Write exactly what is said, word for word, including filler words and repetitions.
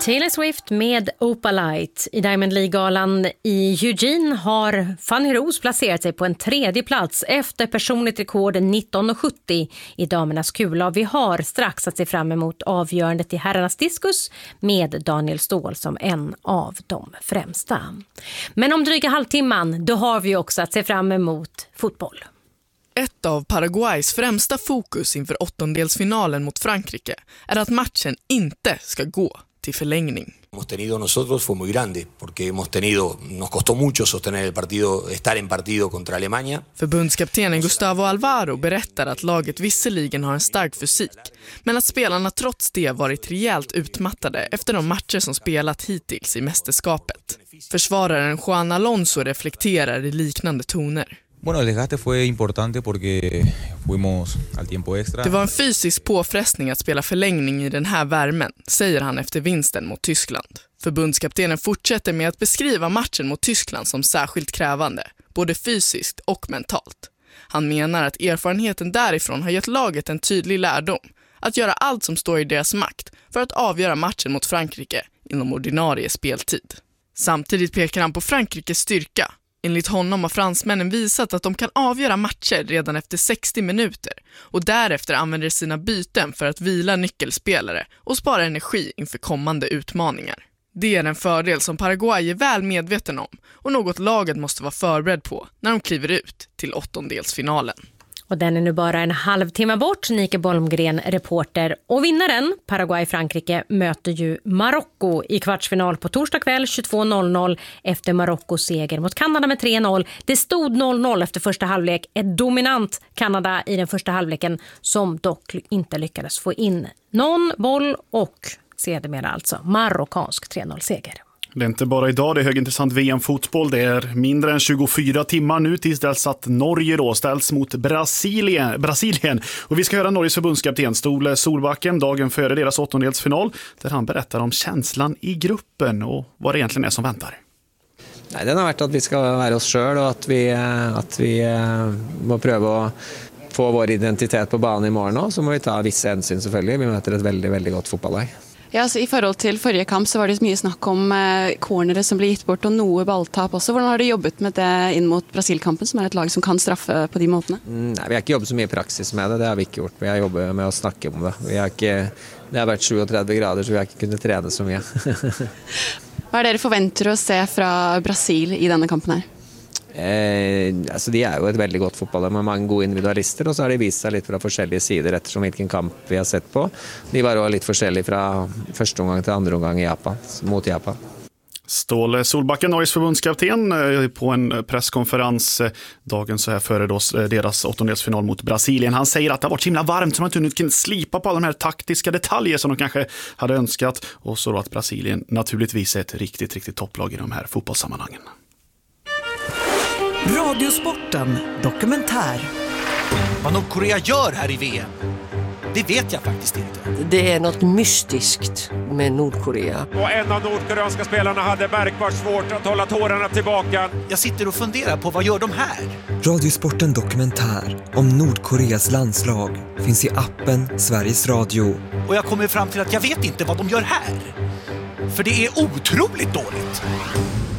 Taylor Swift med Opalite. I Diamond League-galan i Eugene har Fanny Rose placerat sig på en tredje plats efter personligt rekord nitton sjuttio i damernas kula. Vi har strax att se fram emot avgörandet i herrarnas diskus med Daniel Ståhl som en av de främsta. Men om dryga halvtimman, då har vi också att se fram emot fotboll. Ett av Paraguays främsta fokus inför åttondelsfinalen mot Frankrike är att matchen inte ska gå till förlängning. Hemos tenido nosotros fue muy grande porque hemos tenido nos costó mucho sostener el partido estar en partido contra Alemania. Förbundskaptenen Gustavo Alvaro berättar att laget visserligen har en stark fysik, men att spelarna trots det varit rejält utmattade efter de matcher som spelat hittills i mästerskapet. Försvararen Juan Alonso reflekterar i liknande toner. Bueno, el desgaste fue importante porque fuimos al tiempo extra. Det var en fysisk påfrestning att spela förlängning i den här värmen, säger han efter vinsten mot Tyskland. Förbundskaptenen fortsätter med att beskriva matchen mot Tyskland som särskilt krävande, både fysiskt och mentalt. Han menar att erfarenheten därifrån har gett laget en tydlig lärdom, att göra allt som står i deras makt för att avgöra matchen mot Frankrike inom ordinarie speltid. Samtidigt pekar han på Frankrikes styrka. Enligt honom har fransmännen visat att de kan avgöra matcher redan efter sextio minuter och därefter använder sina byten för att vila nyckelspelare och spara energi inför kommande utmaningar. Det är en fördel som Paraguay är väl medveten om och något laget måste vara förberedd på när de kliver ut till åttondelsfinalen. Och den är nu bara en halvtimme bort. Nike Bolmgren, reporter. Och vinnaren, Paraguay-Frankrike, möter ju Marocko i kvartsfinal på torsdag kväll tjugotvå noll noll efter Marockos seger mot Kanada med tre noll. Det stod noll noll efter första halvlek. Ett dominant Kanada i den första halvleken som dock inte lyckades få in någon boll och sedermera alltså marockansk tre noll-seger. Det är inte bara idag, det är högintressant V M-fotboll. Det är mindre än tjugofyra timmar nu tills dess att Norge då ställs mot Brasilien. Brasilien. Och vi ska höra Norges förbundskapten Ståle Solbacken dagen före deras åttondelsfinal, där han berättar om känslan i gruppen och vad det egentligen är som väntar. Nej, den har varit att vi ska vara oss själva och att vi, att vi må pröva att få vår identitet på banan imorgon också. Så må vi ta vissa hänsyn selvfølgelig. Vi möter ett väldigt, väldigt gott fotbollslag. Ja, så I forhold til forrige kamp så var det mye snakk om eh, cornere som ble gitt bort og noe balltap også. Hvordan har du jobbet med det inn mot Brasilkampen, som er et lag som kan straffe på de måtene? Mm, nei, vi har ikke jobbet så mye i praksis med det, det har vi ikke gjort. Vi har jobbet med å snakke om det. Vi har ikke, det har vært trettiosju grader, så vi har ikke kunnet trene så mye. Hva er dere forventer å se fra Brasil i denne kampen her? Eh, alltså de är ju ett väldigt gott fotboll med många goda individualister och så har de visat lite från olika sidor eftersom vilken kamp vi har sett på. De var då lite olika från första omgång till andra omgång i Japan mot Japan. Ståle Solbacken, Norges förbundskapten, på en presskonferens dagen så här före då deras åttondelsfinal mot Brasilien. Han säger att det har varit så himla varmt så man inte kan slipa på alla de här taktiska detaljer som de kanske hade önskat. Och så då att Brasilien naturligtvis är ett riktigt, riktigt topplag i de här fotbollssammanhangen. Radiosporten dokumentär. Vad Nordkorea gör här i V M, det vet jag faktiskt inte. Det är något mystiskt med Nordkorea. Och en av nordkoreanska spelarna hade märkbart svårt att hålla tårarna tillbaka. Jag sitter och funderar på vad gör de här? Radiosporten dokumentär om Nordkoreas landslag finns i appen Sveriges Radio. Och jag kommer fram till att jag vet inte vad de gör här. För det är otroligt dåligt.